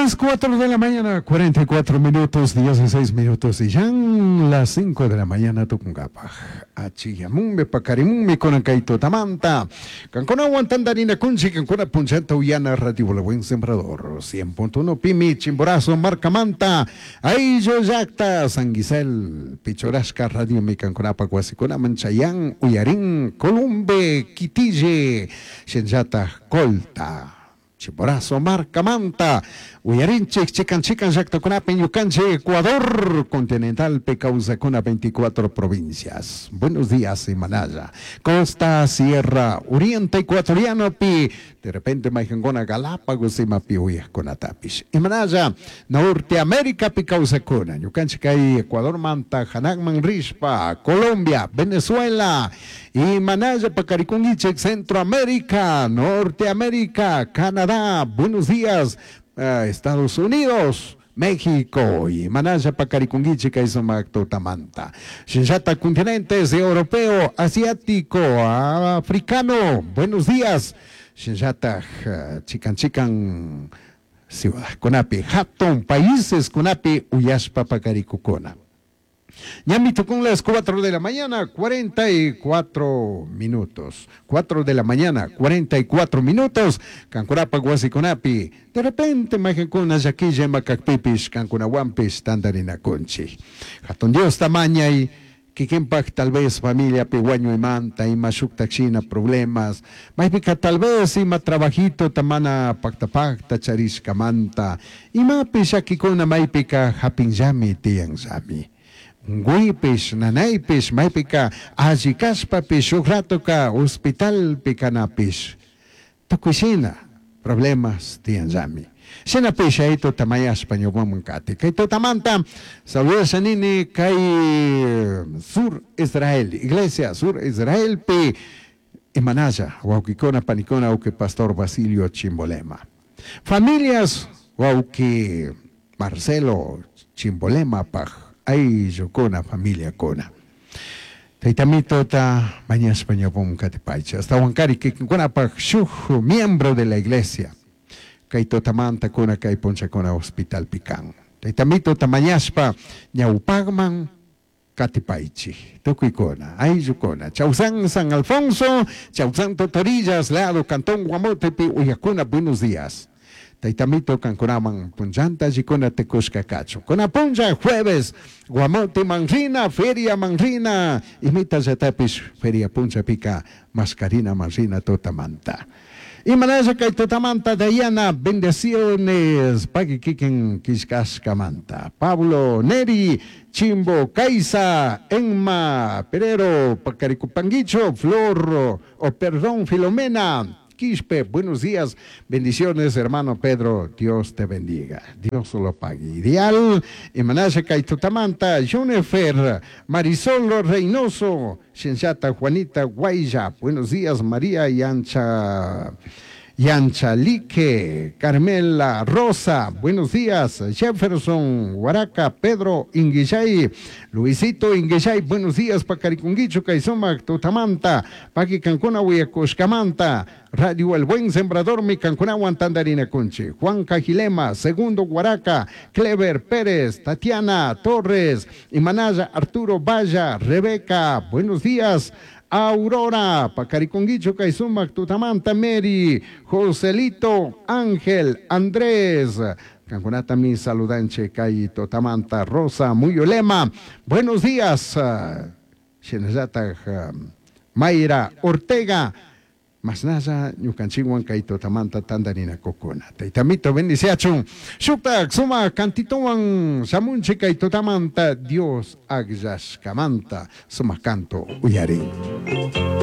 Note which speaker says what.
Speaker 1: Las 4 de la mañana, 44 minutos, 16 minutos, y ya las 5 de la mañana, Tucungapa. Achiyamumbe, Pacarimumbe, con Ancaito Tamanta. Cancona Guantandarina Kunchi, Cancona Punchanta Uyana, Radio La Buen Sembrador. 100.1 Pimi, Chimborazo, Marcamanta. Ahí yo Yacta, San Gisel, Pichorasca, Radio Mi Canconapa, Guasicona, Manchayán, Uyarín, Columbe, Quitille, Shenjata, Colta. Chimborazo, Marcamanta, Uyarinche, Chican, Yactoconape, Yucanche, Ecuador continental, Pecauzacona, 24 provincias. Buenos días, Himalaya. Costa, Sierra, Oriente Ecuatoriano, Pi, de repente, Maijangona, Galápagos, y Mapi, Uyasconatapish. Himalaya, Norteamérica, Picauzacona, Yucanche, Ecuador, Manta, Hanagman, Rispa, Colombia, Venezuela, Himalaya, Pacaricungiche, Centroamérica, Norteamérica, Canadá, buenos días, Estados Unidos, México, y Manaya, Pacaricungiche, Caizomacto, Tamanta. Shinjata, continentes europeo, asiático, africano, buenos días. Shinjata, Chican, Ciudad, Conapi, Hatton, países, Conapi, Uyaspa, Pacaricucona. Ya me tocó las 4 de la mañana, 44 minutos. 4 de la mañana, 44 minutos. Cancurapa, Guasiconapi. De repente, Majacuna, Yaquilla, Macacpipis, Cancunahuampis, Tandarina Conchi. Hatton Dios tamaña y Kikimpak, tal vez familia, Piguaño y Manta, y Mashuk Taxina, problemas. Maipika, tal vez, y trabajito, Tamana, Pacta, Charisca, Manta. Y Mapis, Akikona, Maipika, Hapinjami, Tianzami. Nguipis, Nanaipis, Maipika, Ajikaspapis, Ugratoka, Hospital Picanapis. Tokuisina, problemas Tianzami. Sinapis, Aito Tamayas, Pañobomuncati. Kaito Tamanta, saludos a Nini, Kai Sur Israel, Iglesia Sur Israel, Pi, Imanaya, Huauquicona, Panicona, Auque Pastor Basilio Chimbolema. Familias, Huauqui Marcelo Chimbolema, Paj. Ay, yo con familia cona. Taitamito ta baña español pom catepaicha. Hasta Huancari que con apachuk miembro de la iglesia. Kaito tamanta cona kai poncha cona hospital Picán. Taitamito tamañaspa ñaupagman catepaichi. Tocuicona. Ay, yo cona. Chausán San Alfonso, Chausán Totorillas, Leado Cantón Guamotepi, Uyacuna, buenos días. Taitamito Canconaman Punjanta Jicona Tecusca Cacho. Con Apunja jueves, Guamote Manrina, Feria Manrina, imita Zetapis, Feria Punja Pica, Mascarina Manrina Totamanta. Y Manaya Kai Totamanta Dayana, bendiciones, Pagui Kiken Quiscascamanta. Pablo Neri, Chimbo, Caiza, Enma, Perero, Pacaricupanguicho, Flor, perdón, Filomena. Quispe, buenos días, bendiciones, hermano Pedro, Dios te bendiga, Dios lo pague. Ideal, Emanasha Caitotamanta, Jonefer, Marisol Reynoso, Shenchata Juanita Guaya, buenos días, María Yanchalique, Carmela Rosa, buenos días, Jefferson, Huaraca, Pedro Inguillay, Luisito Inguillay, buenos días, Pacaricunguicho, Caizoma, Totamanta, Paqui Cancuna, Huayacoscamanta, Radio El Buen Sembrador, mi Cancuna, Guantandarina Conche, Juan Cajilema, Segundo Huaraca, Clever Pérez, Tatiana Torres, Imanaya, Arturo Valla, Rebeca, buenos días, Aurora, Pacariconguicho, Caizuma, Tutamanta, Mary, Joselito, Ángel, Andrés, Cancunata, mi saludanche, Cay, Totamanta, Rosa, Muyolema, buenos días, Shenezata, Mayra, Ortega, Masnasa, Ñucanchiguan, Cay, Totamanta, Tandarina, Cocona, Taitamito, Bendiciachun, Shuptak, Suma, Cantituan, Samunche, Cay, Totamanta, Dios, Agyash, Camanta, Suma Canto, Uyarín.